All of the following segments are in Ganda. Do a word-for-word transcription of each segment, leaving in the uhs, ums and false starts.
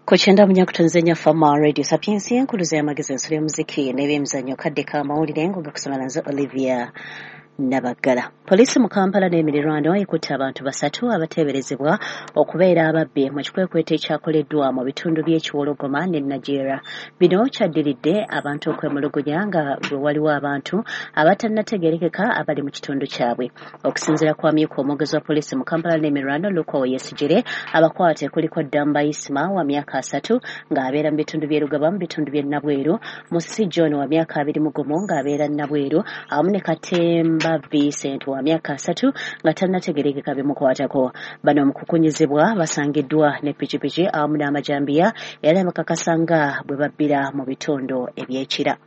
Kuchenda munyakutonzenya fama radio sapiensi enkuluza y'amagezi ensolo y'omuziki n'ebyemizannyo kadde ka mawulire ngo gakusoma nazo Olivia Nabagala. Polisi mu Kampala n'emiriraano ekutte abantu basatu abateeberezebwa okubeera ababbi mu kikwekwete ekyakoleddwa mu bitundu by'ekiwologoma ne Nigeria. Bino kyaddiridde abantu okwemulugunya nga bwe waliwo abantu abatannategeerekeka abali mu kitundu kyabwe. Okusinziira kwa myuka omwogezi wa polisi mu Kampala n'emiriraano Luko Yesigere, abakwate kuliko Damba Isma wa myaka asatu ng'abeera mu bitundu by'e Lugaba mu bitundu by'e Nabweru, Musisi John wa myaka abiri mu gumu ng'abeera Nabweru, awamu ne Katemba Vincent wa myaka asatu nga tannategeerekeka bimukwatako. Bano mukukunyizibwa basangiddwa ne pikipiki awamu n'amajambiya era bakakasa nga bwe babbira mu bitundu ebyekira.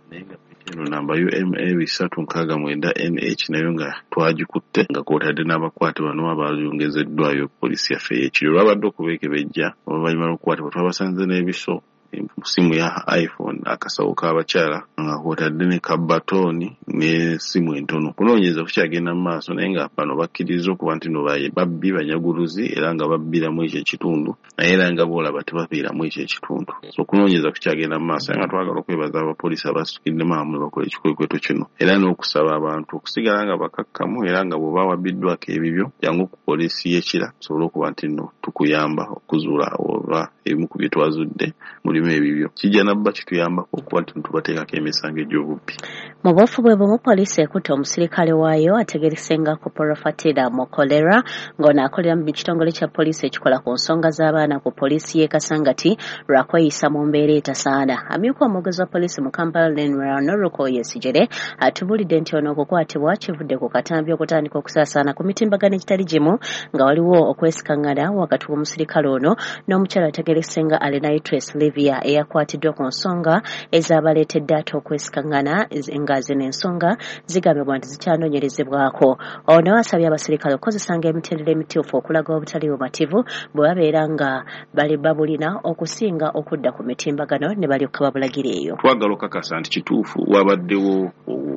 Eno namba U M A bisatu nkaaga mwenda N H nayo nga twagikutte nga kwotadde n'abakwate bano abayongezeddwayo polisi yaffe y'ekiro. Lwabadde okubeekebejja oluvannyuma lw'okukwatibwa twabasanze n'ebiso simu ya iPhone akasawo k'abakyala nga kwotadde ne kabbatoni ne simu entono. Kunoonyeza kukyagenda mu maaso naye nga bano bakkiriza okuba nti no baye babbi banyaguluzi era nga babbiramu ekyo ekitundu naye era nga boolaba tebafiiramu ekyo ekitundu. So kunoonyeza kukyagenda mu maaso nga twagala okwebaza abapoliisi abasukidde maamu bakola ekikwekweto kino era n'okusaba abantu okusigala nga bakakkamu era nga bw'oba wabbiddwako ebibyo jangu ku poliisi y'ekira tusobole okuba nti no tukuyamba okuzuula oba ebimu ku bye twazudde mulimu ebibyo kijja nabba kituyambako okuba nti tubateekako emisango egy'obubbi. Mu bwofu bwe bumu poliisi ekutte omusirikale waayo ategeerekese nga Kopolo Fatira Mokolera ng'onaakolera mu kitongole kya poliisi ekikola ku nsonga z'abaana ku poliisi y'e Kasangati lwakweyisa mu mbeera etasaana. Amyuka omwogezi wa poliisi mu Kampala n'emiriraano Luko Yesigere atubulidde nti ono okukwatibwa kivudde ku katambi okutandika okusaasaana ku mitimbagano ekitali gimu nga waliwo okwesikaŋŋana wakati w'omusirikale ono n'omukyala ategeerekese nga Alena Trace Livia eyakwatiddwa ku nsonga ez'abaleetedde ate okwesikaŋŋana nga zino ensonga zigambibwa nti zikyanoonyerezebwako. Ono asabye abasirikale okukozesanga emitendera emituufu okulaga obutali bumativu bwe babeera nga bali babulina okusinga okudda ku mitimbagano ne balyoka babulagira eyo. Twagala okakasa nti kituufu wabaddewo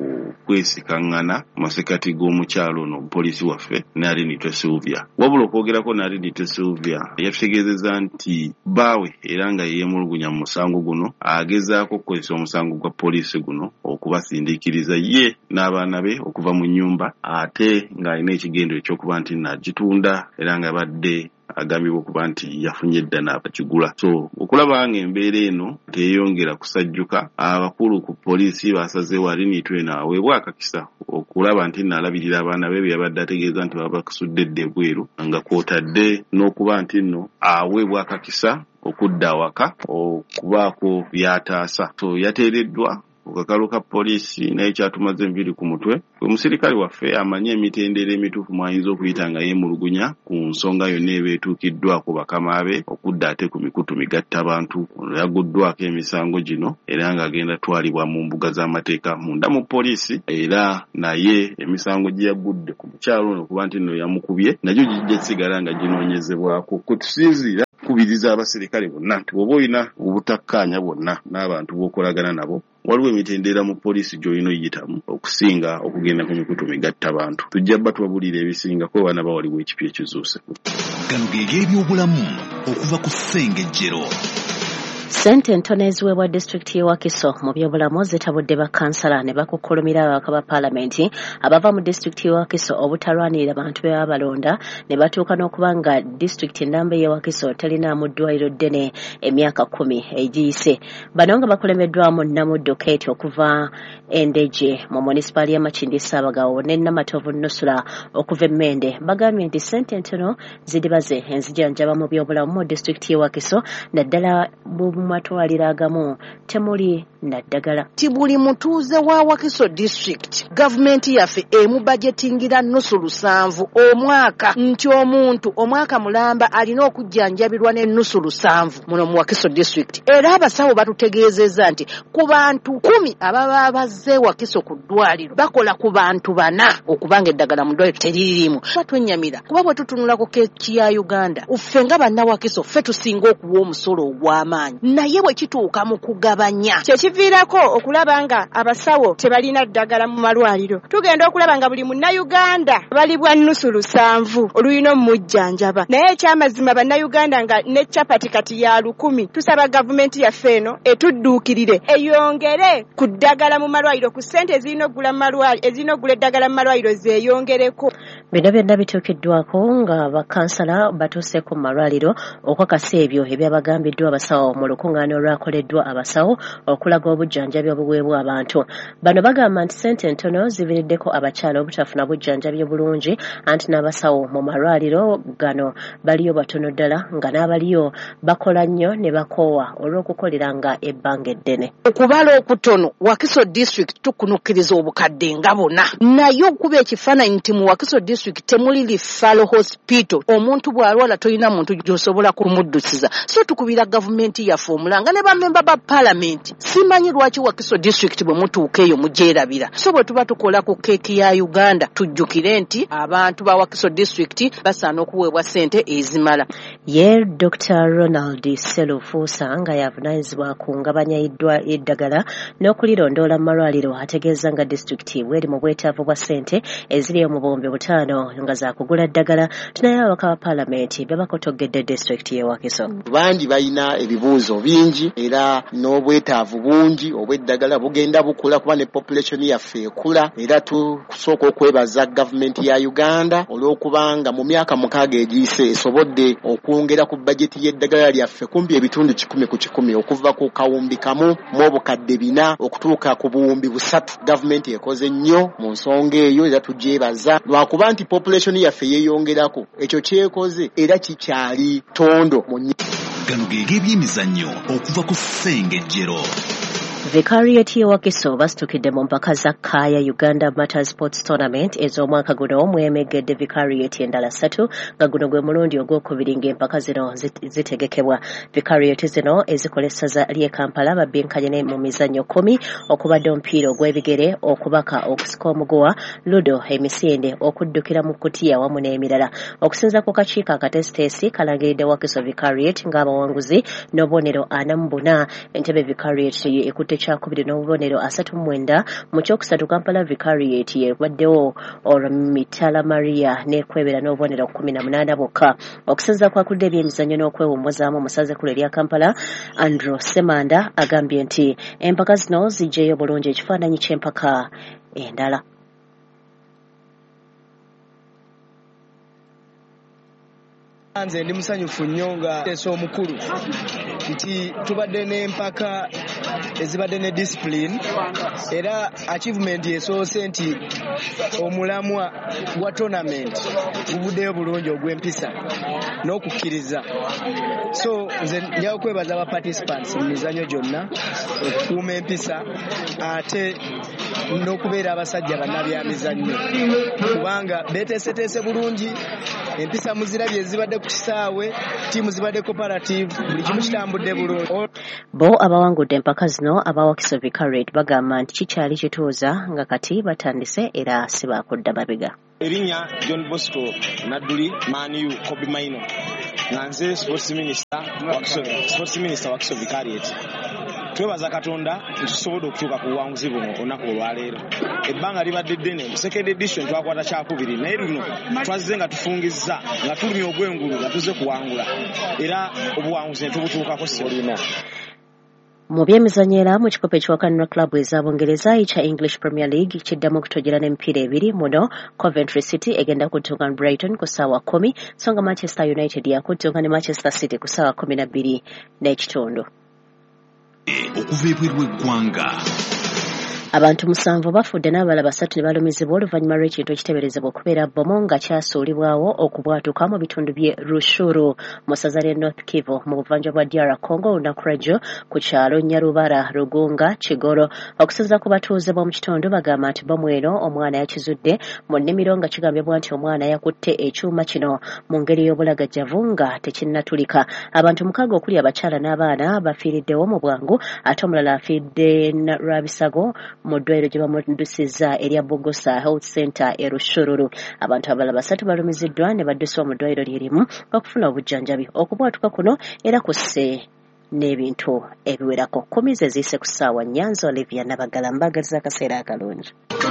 kwesikaŋŋana masekati g'omukyalo ono poliisi waffe Narinitwe Sylvia. Wabula okwogerako Narinitwe Sylvia yatutegeezezza nti baawe era nga yeemulugunya mu musango guno agezaako okukozesa omusango gwa poliisi guno okubasindiikiriza ye n'abaana be okuva mu nnyumba ate ng'alina ekigendo ekyokuba nti nagitunda era nga badde agambibwa okuba nti yafunye edda n'abakigula. So okulaba nga embeera eno teyongera kusajjuka, abakulu ku poliisi basazeewo Arinitwe n'aweebwa akakisa okulaba nti n'alabirira abaana be byabadde ategeeza nti baba bakusudde edda ebweru nga kwotadde n'okuba nti nno aweebwa akakisa okudda awaka okubaako byataasa. So yateereddwa okakalo ka poliisi naye kyatumaze enviri ku mutwe. Omusirikale waffe amanye emitendera emituufu mwayinza okuyita nga yeemulugunya ku nsonga yonna eba etuukiddwako bakama be okudda ate ku mikutu migatta abantu. Ono yaguddwako emisango gino era ng'agenda twalibwa mu mbuga z'amateeka munda mu poliisi era naye emisango gye yagudde ku mukyalo ono okuba nti nno yamukubye nagyo gijja sigala nga ginoonyezebwako. Kwe tusinziira kubiriza abasirikale bonna nti bw'oba olina obutakkaanya bwonna n'abantu bw'okolagana nabo waliwo emitendera mu poliisi gy'olina oyitamu okusinga okugenda ku mikutu migatta abantu. Tujja bba tubabulira ebisingako baana bawaliwo ekipya ekizuuse. Gano ge geebyobulamu okuva ku Ssengejjero. Ssente entono eziweebwa disitulikiti y'e Wakiso mu byobulamu zitabudde bakkansala ne bakukkulumira ababaka ba paalamenti abava mu disitulikiti y'e Wakiso obutalwanirira bantu be babalonda ne batuuka n'okuba nga disitulikiti ennamba y'e Wakiso telinaamu ddwaliro ddene emyaka kkumi egiyise. Bano nga bakulembeddwamu Namuddo Kate okuva Endeje mu munisipaali ya Makindi Ssaabagawo ne Namatovu Nusula okuva Emmende bagambye nti ssente entono zidibaze enzijanjaba mu byobulamu mu disitulikiti y'e Wakiso naddala matwalira agamu temuli naddagala. Ti buli mutuuze wa Wakiso district gavumenti yaffe emu budgetingira nusu lusanvu omwaka nti omuntu omwaka mulamba alina okujjanjabirwa ne nusu lusanvu muno mu Wakiso district. Era abasawo batutegeezezza nti ku bantu kumi ababa bazze Wakiso ku ddwaliro bakola ku bantu bana okubanga eddagala mu ddwaliro teririimu. Batwenyamira kuba bwe tutunulako keeki ya Uganda uffe nga banna Wakiso ffe tusinga okuwa omusolo ogw'amaanyi naye bwe kituuka mu kugabanya kyekiva kiviirako okulaba nga abasawo tebalina ddagala mu malwaliro. Tugenda okulaba nga buli munnayuganda bali bwa nnusu lusanvu oluyina omujjanjaba. Naye ekyamazima bannayuganda nga ne capati kati ya lukumi. Tusaba gavumenti yaffe eno etudduukirire eyongere ku ddagala mu malwaliro, ku ssente ezirina oggula mu malwaliro, ezirina oggula eddagala mu malwaliro zeeyongereko. Bino byonna bituukiddwako nga bakansala batuuse ku malwaliro okwakasa ebyo ebyabagambiddwa abasawo mu lukuŋŋaana olwakoleddwa abasawo okulaga obujjanjabi obuweebwa abantu. Bano bagamba nti ssente ntono ziviiriddeko abakyala obutafuna bujjanjabi obulungi, anti n'abasawo mu malwaliro gano baliyo batono ddala, nga n'abaliyo bakola nnyo ne bakoowa olw'okukoleranga ebbanga eddene. Okubala okutono Wakiso District tukunukkiriza obukadde nga bonna, naye okuba ekifaananyi nti mu Wakiso District temuli Lifalo Hospital, omuntu bw'alwala tolina muntu gy'osobola kumuddusiza. So tukubira gavumenti yaffe omulanga ne bammemba ba paalamenti. Simanyi lwaki Wakiso District bwe mutuuka eyo mugyerabira. So bwe tuba tukola ku keeki ya Uganda tujjukire nti abantu ba Wakiso District basaana okuweebwa ssente ezimala. Ye Doctor Ronald Selufuusa nga yavunaanyizibwa ku ngabanya eddagala n'okulirondoola mu malwaliro ategeeza nga disitulikiti bweri mu bwetaavu bwa ssente eziri mu buwumbi butaano nga za kugula ddagala. Tunaye ababaka ba paalamenti be bakotogedde disitulikiti y'e Wakiso. Bangi balina ebibuuzo bingi era n'obwetaavu bungi obw'eddagala bugenda bukula kuba ne population yaffe ekula, era tusooka okwebaza gavumenti ya Uganda olw'okubanga mu myaka mukaaga egiyise esobodde okwongera ku bajeti y'eddagala lyaffe kumpi ebitundu kikumi ku kikumi okuva ku kawumbi kamu mu obukadde bina okutuuka ku buwumbi busatu. Gavumenti ekoze nnyo mu nsonga eyo era tugyebaza lwakuba nti population yaffe yeeyongerako, ekyo kyekoze era kikyali tondo mu gano geege ebyemizannyo okuva ku Ssengejjero. Vicariate y'e Wakiso basitukidde mu mpaka za Kaya Uganda Matters Sports Tournament ez'omwaka guno mwemegedde Vicariate endala ssatu nga guno gwe mulundi ogwokubiri ng'empaka zino zitegekebwa. Vicariate zino ezikola essaza ly'e Kampala babbinkanye mu mizannyo kumi okubadde omupiira ogw'ebigere, okubaka, okusika omuguwa, ludo, emisinde, okuddukira mu kutiya wamu n'emirala. Okusinza ku kakiiko akatesiteesi kalangiridde Wakiso Vicariate ng'abawanguzi n'obubonero ana mu buna. Entebbe Vicariate ekutte kyakubiri n'obubonero asatu mu mwenda. Mu kyokusatu Kampala Vicariate yebaddewo Olmitala Maria n'ekwebera n'obubonero kumi na munaana bwokka. Okusinza kwakudde ebyemizannyo n'okwewummuzaamu omusazekkulu erya Kampala Andrew Semanda agambye nti empaka zino zijjeeyo bulungi ekifaananyi ky'empaka endala. Nze ndi musanyufu nnyo nga teesa omukulu nti tubadde n'empaka ezibadde ne discipline, era achievement esoose nti omulamwa gwa tournament gubuddeyo bulungi ogw'empisa n'okukkiriza. So nze njawo kwebaza aba participants mu mizannyo gyonna okukuuma empisa ate n'okubeera abasajja bannabyamizannyo kubanga beeteeseteese bulungi. Empisa muzirabye ezibadde ku kisaawe, tiimu zibadde cooperative, buli kimu kitambudde bulungi. Bo abawangudde empaka zino aba Wakiso Vicariate bagamba nti kikyali kituuza nga kati batandise era si baakudda mabega. Erinnya John Bosco Nadduli Manu Kobe Maino nga nze sports minister Wakiso sports minister Wakiso Vicariate. Twebaza Katonda tusobodde okutuuka ku buwanguzi buno olunaku olwaleero. Ebbanga libadde ddene mu second edition twakwata kyakubiri naye luno twazze nga tufungizza nga tulumye ogw'engulu nga tuzze kuwangula era obuwanguzi ne tubutuukako sirina. Mu byemizannyo era mu kikopo ekiwakanirwa klabu ez'Abongereza ekya English Premier League kiddamu okutojera n'emipiira ebiri. Muno Coventry City egenda kuttunga Brighton ku ssaawa kumi so nga Manchester United yakuttunga ne Manchester City ku ssaawa kumi na bbiri n'ekitundu. Okuva ebweru w'eggwanga. Abantu musanvu bafudde n'abalala basatu ne balumizibwa oluvannyuma lw'ekintu ekiteeberezebwa okubeera bbomu nga kyasuulibwawo okubwatuka mu bitundu by'e Rushuru mu ssaza ly'e North Kivu mu buvanjuba bwa D R Congo olunaku lw'ejjo ku kyalo Nyarubara, Rugunga, Kigoro. Okusinziira ku batuuze b'omu kitundu bagamba nti bbomu eno omwana yakizudde mu nnimiro nga kigambibwa nti omwana yakutte ekyuma kino mu ngeri y'obulagajjavu nga tekinnatulika. Abantu mukaaga okuli abakyala n'abaana bafiiriddewo mu bwangu ate omulala afiiridde Lwabisago mu ddwaliro gye bamudusizza erya Bogosa Health Center e Rushururu. Abantu abalala basatu balumiziddwa ne baddusibwa mu ddwaliro lye limu okufuna obujjanjabi. Okubwatuka kuno era kusse n'ebintu ebiwerako. Kkumi ze ziise ku ssaawa. Nyanza Olivia Nabagala mbagaliza akaseera akalungi.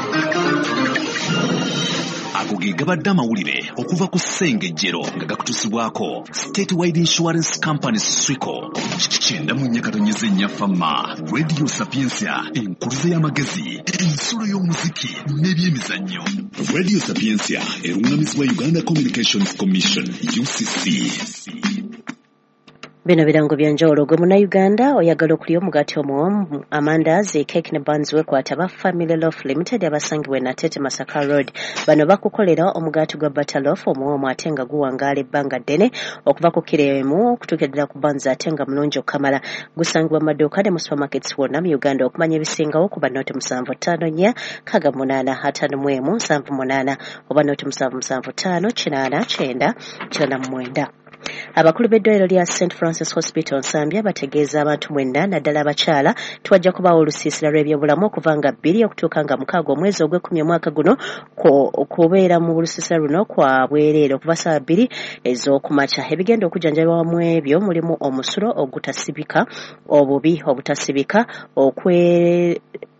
Ago ge gabadde amawulire okuva ku ssengejjero nga gakutusibwako Statewide Insurance Company Swico. Kyenda mu nyakatonyeze nnyafama Radio Sapiensia, enkuluze y'amagezi, ensulo y'omuziki n'ebyemizannyo. Radio Sapiensia erungamizibwa Uganda Communications Commission U C C. Bino birango byanjawulo gwe Munnayuganda oyagala okulya omugaati omuwoomu amandazi cake ne buns wekwata ba Family Loaf Limited abasangibwa e Natete Masaka Road. Bano bakukolera omugaati gwa butter loaf omuwoomu ate nga guwangaala ebbanga ddene okuva ku kiro emu okutuukira ku buns ate nga mulungi okukamala. Gusangibwa mu maduuka ne mu supermarkets wonna mu Uganda. Okumanya ebisingawo kuba nooti musanvu ttaano nnya kaga munaana ataano mu emu nsanvu munaana oba nooti musanvu musanvu ttaano kinaana kyenda kyenda mu mwenda. Abakulu b'eddwaliro lya Saint Francis Hospital Nsambya bategeeza abantu mwenna naddala abakyala tewajja kubaawo olusiisira lw'ebyobulamu okuva nga bbiri okutuuka nga mukaaga omwezi ogw'ekkumi omwaka guno okubeera mu lusiisira luno kwa bwereere okuva ssaawa bbiri ez'okumakya. Ebigenda okujjanjabibwa mu ebyo mulimu omusulo ogutasibika, obubi obutasibika, okwe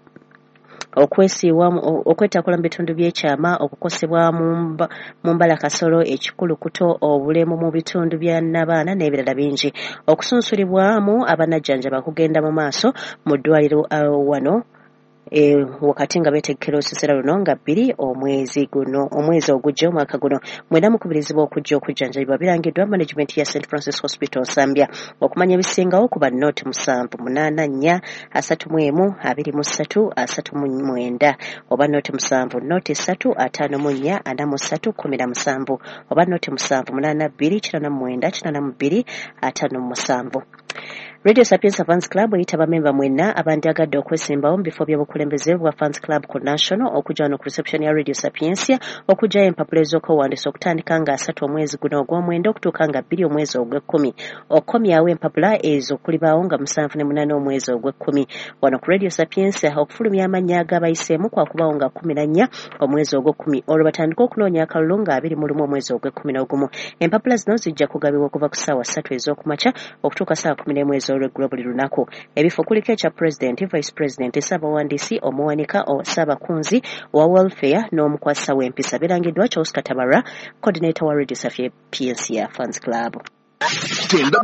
okwesiibwa okwetakula mu bitundu by'ekyama, okukosebwa mu mbala kasolo, ekikulukuto, obulemu mu bitundu bya n'abaana n'ebirala bingi. Okusunsulibwamu abanajjanjaba kugenda mu maaso mu ddwaliro wano e wakati nga betegekera olusiisira luno nga bbiri omwezi guno omwezi ogujja omwaka guno. Mwena mukubirizibwa okujja okujjanjabibwa birangiddwa management ya Saint Francis Hospital Nsambya. Okumanya ebisingawo kuba nooti musanvu munaana nnya asatu mu emu abiri mu ssatu asatu mu mwenda oba nooti musanvu nooti ssatu ataano mu nnya ana mu ssatu kkumi na musanvu oba nooti musanvu munaana bbiri kinaana mu mwenda kinaana mu bbiri ataano mu musanvu. Radio Sapienza Fans Club eyita bamemba mwenna abandagadde okwesimbawo mu bifo by'obukulembeze bwa Fans Club ku National okujja no ku reception ya Radio Sapienza okujja empapula ez'okuwandiisa okutandika nga asatu omwezi guno ogw'omwenda okutuuka nga bbiri omwezi ogw'ekkumi. Okomyawo empapula ezo kulibaawo nga musanvu ne munaana omwezi ogw'ekkumi. Wano ku Radio Sapienza okufulumya amannya ag'abayiseemu kwakubaawo nga kkumi na nnya omwezi ogw'ekkumi olwo batandika okunoonya akalulu nga abiri mu lumu omwezi ogw'ekkumi n'ogumu. Empapula zino zijja kugabibwa okuva ku ssaawa ssatu ez'okumakya okutuuka ssaawa kkumi n'emu olw'eggulo buli lunaku. Ebifo kuliko ekya President, Vice President, Ssaabawandiisi, Omuwanika, Ssaabakunzi, owa Welfare n'omukwasa w'empisa. Birangiddwa Charles Katabara, Coordinator wa Radio Sapienza Fans Club.